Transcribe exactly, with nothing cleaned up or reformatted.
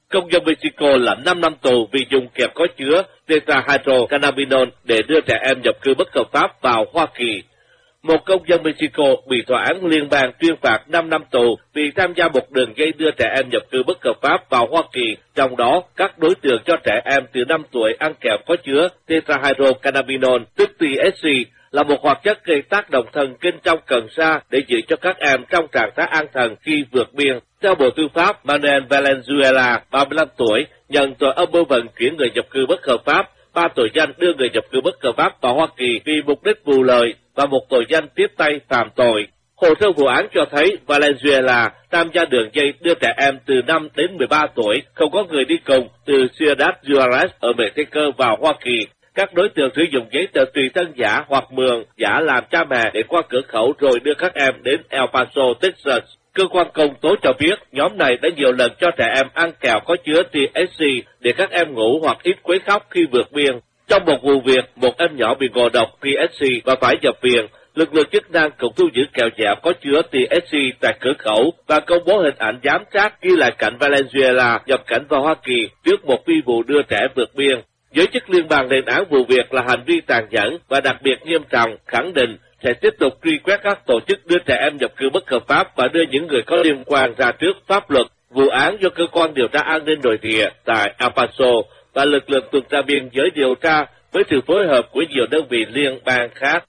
Công dân Mexico lãnh năm năm tù vì dùng kẹp có chứa tetrahydrocannabinol để đưa trẻ em nhập cư bất hợp pháp vào Hoa Kỳ. Một công dân Mexico bị tòa án liên bang tuyên phạt năm năm tù vì tham gia một đường dây đưa trẻ em nhập cư bất hợp pháp vào Hoa Kỳ, trong đó các đối tượng cho trẻ em từ năm tuổi ăn kẹo có chứa tetrahydrocannabinol, tức T H C, là một hoạt chất gây tác động thần kinh trong cần sa để giữ cho các em trong trạng thái an thần khi vượt biên. Theo Bộ Tư pháp, Manuel Valenzuela, ba mươi lăm tuổi, nhận tội âm mưu vận chuyển người nhập cư bất hợp pháp, ba tội danh đưa người nhập cư bất hợp pháp vào Hoa Kỳ vì mục đích vụ lợi và một tội danh tiếp tay phạm tội. Hồ sơ vụ án cho thấy Valenzuela tham gia đường dây đưa trẻ em từ năm đến mười ba tuổi, không có người đi cùng, từ Ciudad Juárez ở Mexico vào Hoa Kỳ. Các đối tượng sử dụng giấy tờ tùy thân giả hoặc mượn giả làm cha mẹ để qua cửa khẩu rồi đưa các em đến El Paso, Texas. Cơ quan công tố cho biết nhóm này đã nhiều lần cho trẻ em ăn kẹo có chứa T H C để các em ngủ hoặc ít quấy khóc khi vượt biên. Trong một vụ việc, một em nhỏ bị ngộ độc T H C và phải nhập viện. Lực lượng chức năng cũng thu giữ kẹo dẻo có chứa T H C tại cửa khẩu và công bố hình ảnh giám sát ghi lại cảnh Valenzuela nhập cảnh vào Hoa Kỳ trước một phi vụ đưa trẻ vượt biên. Giới chức liên bang lên án vụ việc là hành vi tàn nhẫn và đặc biệt nghiêm trọng, khẳng định sẽ tiếp tục truy quét các tổ chức đưa trẻ em nhập cư bất hợp pháp và đưa những người có liên quan ra trước pháp luật. Vụ án do cơ quan điều tra an ninh nội địa tại El Paso và lực lượng tuần tra biên giới điều tra với sự phối hợp của nhiều đơn vị liên bang khác.